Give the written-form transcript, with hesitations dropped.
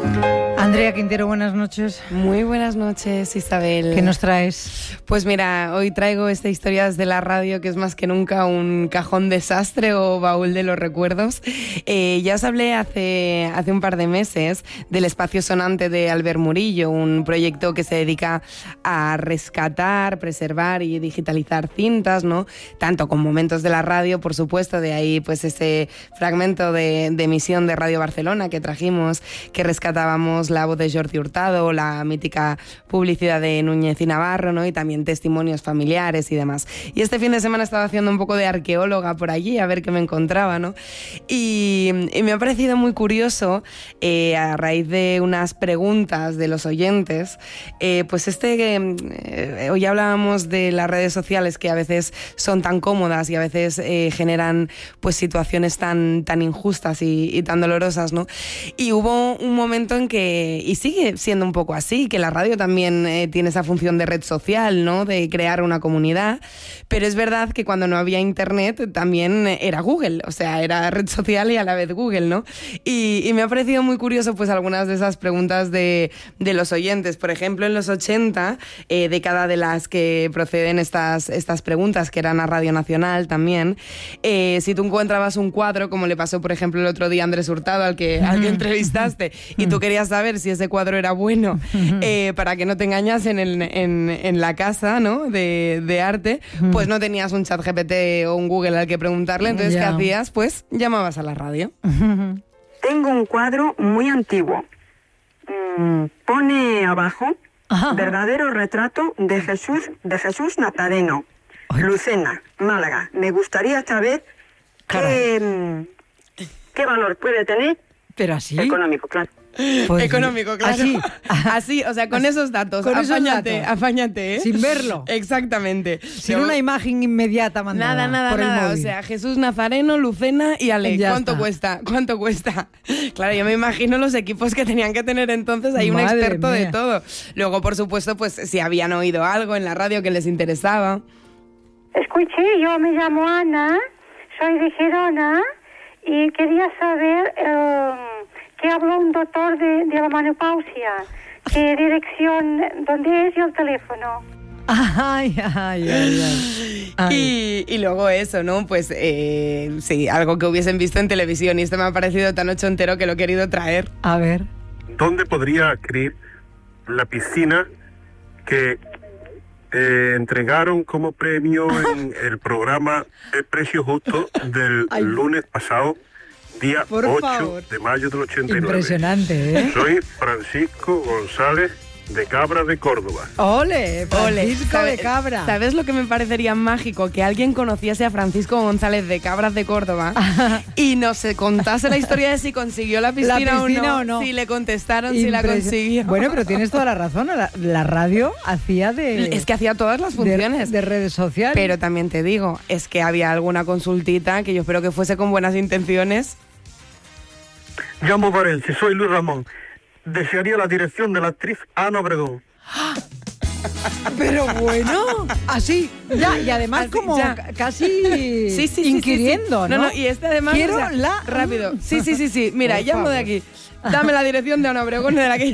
Andrea Quintero, buenas noches. Muy buenas noches, Isabel. ¿Qué nos traes? Pues mira, hoy traigo esta Historias de la Radio, que es más que nunca un cajón desastre o baúl de los recuerdos. Ya os hablé hace un par de meses del Espacio Sonante de Albert Murillo, un proyecto que se dedica a rescatar, preservar y digitalizar cintas, ¿no? Tanto con momentos de la radio, por supuesto, de ahí pues ese fragmento de emisión de Radio Barcelona que trajimos, que rescatábamos la voz de Jordi Hurtado, la mítica publicidad de Núñez y Navarro, ¿no? Y también testimonios familiares y demás. Y este fin de semana estaba haciendo un poco de arqueóloga por allí, a ver qué me encontraba, ¿no? Y me ha parecido muy curioso, a raíz de unas preguntas de los oyentes, pues hoy hablábamos de las redes sociales que a veces son tan cómodas y a veces generan pues situaciones tan injustas y tan dolorosas, ¿no? Y hubo un momento en que, y sigue siendo un poco así, que la radio también tiene esa función de red social, ¿no? De crear una comunidad, pero es verdad que cuando no había internet también era Google, o sea, era red social y a la vez Google, ¿no? Y me ha parecido muy curioso pues algunas de esas preguntas de los oyentes. Por ejemplo, en los 80, década de las que proceden estas preguntas, que eran a Radio Nacional también, si tú encontrabas un cuadro, como le pasó por ejemplo el otro día a Andrés Hurtado, al que entrevistaste, y tú querías saber si ese cuadro era bueno, para que no te engañasen en la casa, ¿no? de arte, pues no tenías un ChatGPT o un Google al que preguntarle. Entonces, ¿qué hacías? Pues llamabas a la radio. Tengo un cuadro muy antiguo. Pone abajo verdadero retrato de Jesús Nazareno, Lucena, Málaga. Me gustaría saber qué valor puede tener. Pero así. Económico, claro. Pues, económico, claro. Así, o sea, con esos datos. Con Afáñate, ¿eh? Sin verlo. Exactamente. Sin una imagen inmediata mandada. Nada. O sea, Jesús Nazareno, Lucena y Ale. ¿Cuánto está. cuesta? Claro, yo me imagino los equipos que tenían que tener entonces. Hay un experto de todo. Luego, por supuesto, pues si habían oído algo en la radio que les interesaba. Escuché, yo me llamo Ana, soy de Gerona y quería saber qué habló un doctor de la menopausia, qué dirección, dónde es y el teléfono. Ay. Y luego eso, ¿no? Pues sí, algo que hubiesen visto en televisión, y esto me ha parecido tan ochentero que lo he querido traer. A ver. ¿Dónde podría adquirir la piscina que entregaron como premio en el programa El Precio Justo del lunes pasado, día 8 de mayo del 89? Impresionante, ¿eh? Soy Francisco González de Cabra de Córdoba. ¡Ole! Francisco de Cabra. ¿Sabes lo que me parecería mágico? Que alguien conociese a Francisco González de Cabras de Córdoba y nos contase la historia de si consiguió la piscina o no, si le contestaron, si la consiguió. Bueno, pero tienes toda la razón. La radio hacía Es que hacía todas las funciones. De redes sociales. Pero también te digo, es que había alguna consultita que yo espero que fuese con buenas intenciones. Llamo Varense, soy Luis Ramón. Desearía la dirección de la actriz Ana Obregón. Pero bueno, así, ya, y además así, como ya. Casi inquiriendo, ¿no? No, y este además... Quiero la... Rápido. Sí. Mira, llamo de aquí. Dame la dirección de Ana Obregón de la que